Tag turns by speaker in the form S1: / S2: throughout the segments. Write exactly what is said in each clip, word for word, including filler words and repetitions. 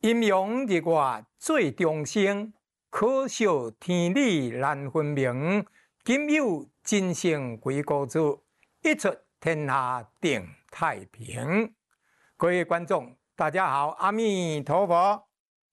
S1: 阴阳日月最中生，可笑天理难分明。今有真圣归国主，一出天下定太平。各位观众，大家好，阿弥陀佛，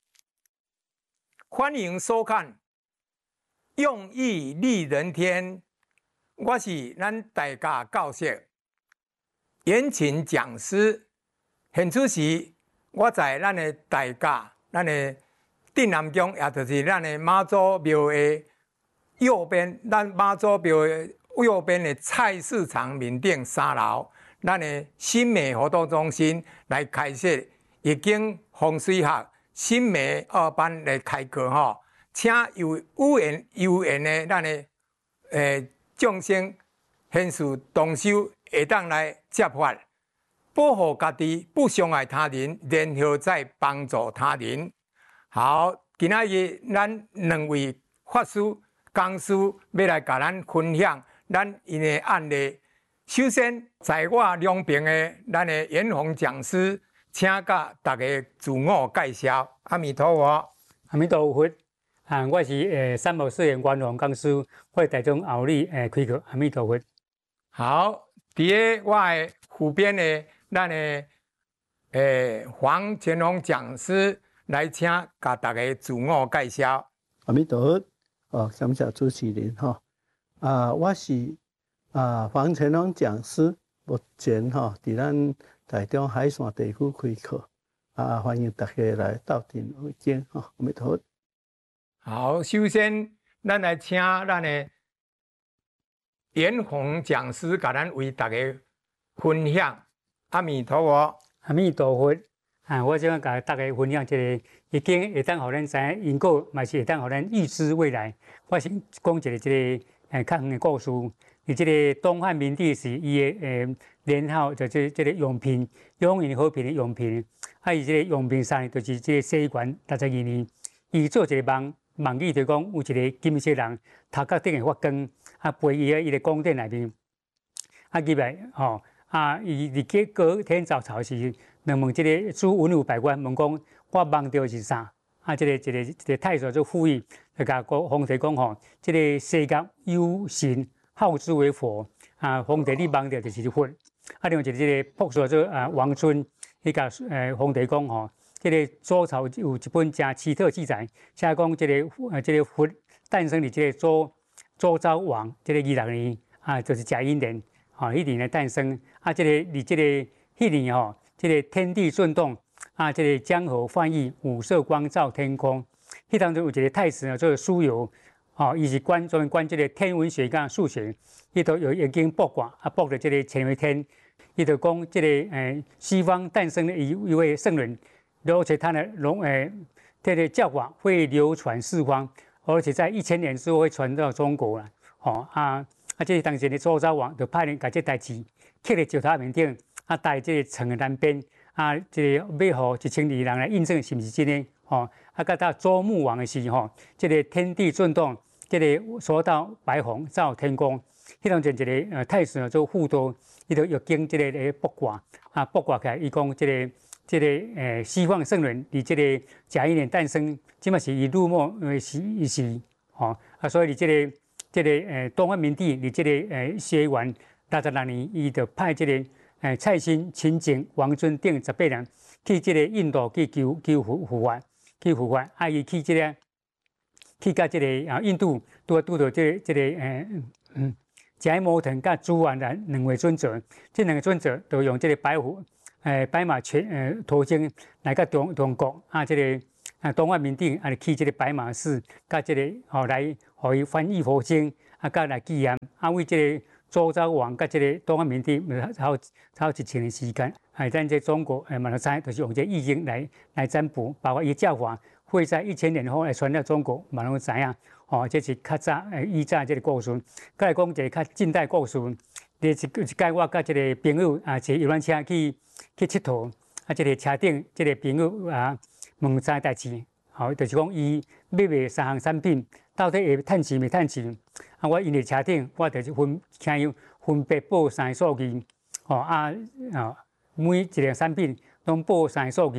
S1: 欢迎收看《用意利人天》。我是咱大家教授严勤讲师。现此时，我在咱的大家，咱的镇南宫，也就是咱的妈祖庙的右边，咱妈祖庙的右边的菜市场面顶三楼，咱的新美活动中心来开设易经风水学新美二班来开课吼，请有有缘有缘的咱的诶众生现世同修，会当来接法。保护家己，不伤害他人，然后再帮助他人。好，今仔日咱两位法师、讲师要来甲咱分享咱因的案例。首先，在我两边的咱的严宏讲师，请甲大家自我介绍。阿弥陀佛，
S2: 阿弥陀佛。啊，我是诶三宝寺严宏讲师，我台中后里诶开课。阿弥陀佛。
S1: 好，伫个我的湖边的。咱的诶黄乾隆讲师来请，甲大家自我介绍。
S3: 阿弥陀佛，哦，感谢主持人哈。啊，我是啊黄乾隆讲师，目前哈伫咱台中海线地区开课，啊，欢迎大家来到庭学经哈。阿弥陀佛。
S1: 好，首先咱来请咱的严宏讲师，甲咱为大家分享。阿弥陀佛，
S2: 阿弥陀佛。啊，我想甲大家分享一个易经，会当互咱知影因果，嘛是会当互咱预知未来。我先讲一个这个诶较远的故事。伊这个东汉明帝时，伊的诶年号就这这个永平，永远和平的永平。啊，伊这个永平三年，就是这个西元六十二年，伊做一个梦，梦里就讲有一个金色人头壳顶会发光，啊，飞伊个伊个宫殿内面，啊，入来吼。啊！伊伫隔隔天早朝时，来问即个主文武百官，问讲我梦到是啥？啊！即、这个、即、这个、即、这个太守就附议，就甲个皇帝讲吼，即、这个世界有神，号之为佛。啊！皇帝你梦到就是佛。啊！另外一个即个卜数做啊王孙，伊甲诶皇帝讲吼，即、这个周朝有一本真奇特记载，写讲即个呃即、这个佛诞生伫即个周周昭王即、这个二十年啊，就是甲寅年。啊，迄年的诞生啊，这个伫这个迄年吼，这个天地震动啊，这个江河泛溢，五色光照天空。迄当中有一个太史呢，做苏游，哦，伊是管专门管这个天文学甲数学，伊都有已经卜卦啊，卜的这个乾为天，伊就讲这个诶西方诞生的一一位圣人，而且他的龙诶这个教法会流传四方，而且在一千年之后会传到中国了，哦啊。啊，这是当时的周昭王就派人把这代志刻在石头面顶，啊，带这个城的南边，啊，这个要互一千二人来印证是不是真的？吼，啊，到到周穆王的时候，这个天地震动，这个说到白虹照天宫，迄当阵一个呃太史做副都，伊就要经这个咧卜卦，啊，卜卦起来，伊讲这个这个诶西方圣人伫这个甲寅年诞生，即嘛是伊入末呃是伊是，吼，啊，所以你这个。这个诶，东汉明帝，你这个诶，西元六十六年，伊就派这个诶蔡新、秦景、王尊等十八人去这个印度去求求佛佛法，去佛法。啊，伊去这个去到这个啊印度，拄拄到这个这个诶嗯，迦摩腾甲朱元然两位尊者，这两个尊者都用这个白虎诶白马全诶头巾来到中中国啊，这个。啊，东汉明帝啊，去这个白马寺，甲这个吼、哦、来，互伊翻译佛经，啊，甲来纪念，啊，为这个周昭王甲这个东汉明帝，超超一千年时间，哎，咱这中国诶，马来西亚就是用这易经来来占卜，包括伊教法会在一千年后来传到中国，马拢知影，哦，这是较早诶，以早这个故事。再来讲一个较近代故事，这一一届我甲这个朋友啊，坐游览车去去佚佗，啊，这个车顶这个朋友啊。问啥代志？好，就是讲伊要卖三项产品，到底会趁钱未趁钱？啊，我因伫车顶，我就是分请伊分别报三个数据，哦啊啊，每一个产品拢报三个数据，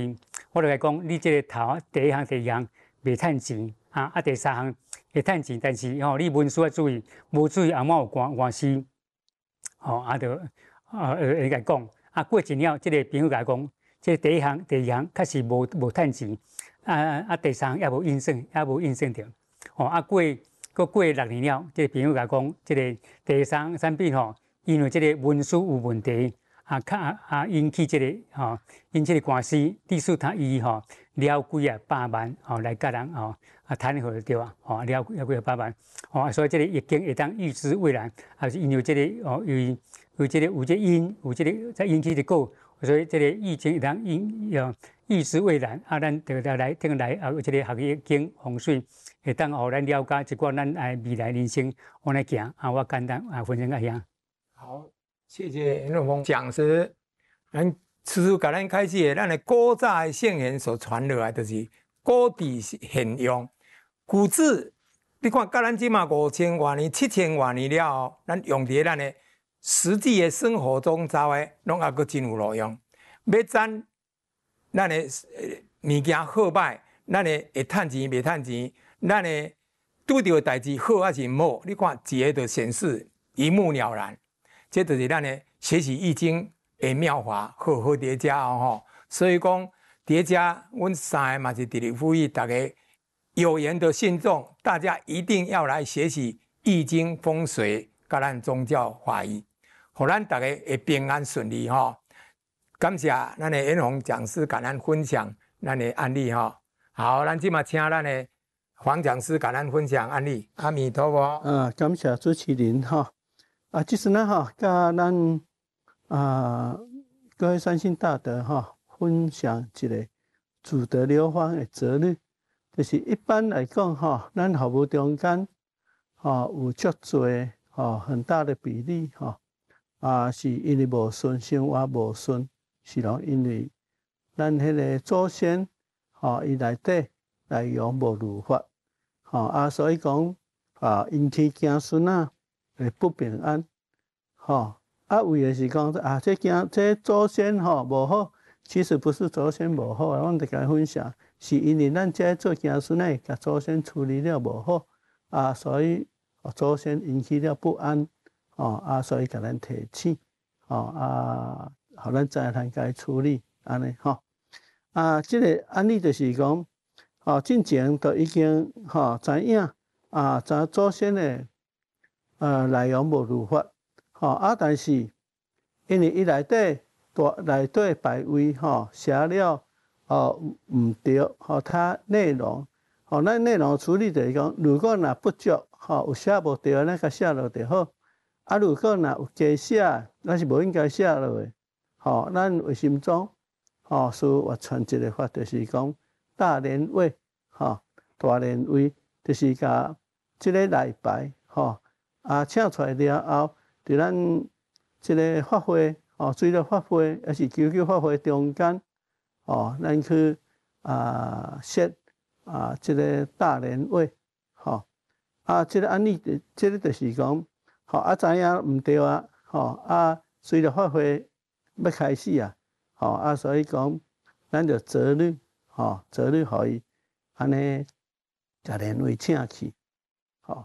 S2: 我就来讲，你这个头第一项、第二项袂趁钱啊，啊第三项会趁钱，但是吼、哦、你文书要注意，无注意后末有官官司，吼、哦、啊就啊会甲讲，啊过一了，即、这个朋友甲讲，即、这个第一项、第二项确实无无趁钱，啊啊第三项也无印证，也无印证着，吼、哦、啊过过过六年了，即、这个朋友甲讲，即、这个第三产品吼、哦，因为即个文书有问题。啊，较啊引起即、这个吼、哦，引起个官司，律师他伊吼了几啊百万吼、哦、来甲人吼啊谈和对啊，吼了了几啊百万，吼、哦、所以即个已经会当预知未来，还是因为即、这个哦有有即、这个有即因有即个在引起的果，所以即个已经会当预要预知未来，啊，咱就来听来啊有即个学易经风水，会当互咱了解一寡咱诶未来人生往来行啊，我简单啊分享一下。
S1: 好。谢谢严荣峰讲师，咱此处甲咱开始的，咱的古早的圣贤所传落来，就是古地现用。古字，你看，甲咱即马五千多年、七千多年了后，咱用伫咱的实际的生活中走的，拢还阁真有路用。要赞咱的物件好歹，咱的会趁钱袂趁钱，咱的拄到的代志好还是唔好，你看一个就显示一目了然。这就是咱的学习易经的妙法，好好叠加哦吼。所以讲叠加，阮三个嘛是直直呼吁大家有缘的信众，大家一定要来学习易经风水，甲咱宗教法义，互咱大家会平安顺利吼。感谢咱的严宏讲师甲咱分享咱的案例吼。好，咱即马请咱的黄讲师甲咱分享案例。阿弥陀佛。
S3: 啊，感谢主持人哈。啊，即阵啊吼，甲咱啊各位善信大德吼分享一个自得流芳的哲理，就是一般来讲吼，咱服务中间吼有足侪吼很大的比例吼啊，是因为无顺生活无顺，是咯因为咱迄个祖先吼伊内底内容无如法吼啊，所以讲啊引起子孙啊。诶，不平安，吼啊，为的是讲啊，这囝这祖先吼无好，其实不是祖先无好啊，阮得甲分享，是因为咱这做子孙诶，甲祖先处理了无好啊，所以祖先引起了不安，哦啊，所以甲咱提醒，哦啊，互咱知咱该处理安尼吼啊，即、这个案例就是讲，哦，进前都已经吼知影啊，咱祖先诶。呃，内容无如法，吼啊！但是因为伊内底大内底排位吼写了哦毋对，吼它内容，吼咱内容处理就是讲，如果若不足，吼有写无对，咱甲写落就好。啊，如果若有加写，咱是无应该写落的，吼咱为心中，吼所我传一个法，就是讲大连位，吼大连位，就是甲即个内排，吼。啊，请出来了后，伫咱即个法会，哦，水了法会，还是求求法会中间，哦，咱去啊设啊即个大莲位，吼，啊，即个案例，即个就是讲，吼，啊知影毋对啊，吼，啊水了法会要开始啊，吼，啊所以讲，咱就责任，吼，责任互伊安尼大莲位请去，吼。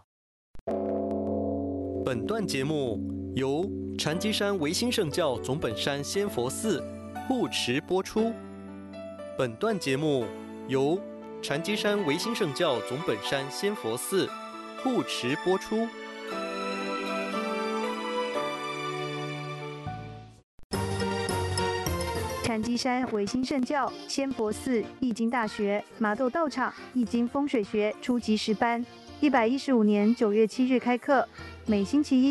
S4: 本段节目由禅机山维新圣教总本山仙佛寺护持播出。本段节目由禅机山维新圣教总本山仙佛寺护持播出。
S5: 禅机山维新圣教仙佛寺易经大学麻豆道场易经风水学初级十班，一百一十五年九月七日开课，每星期一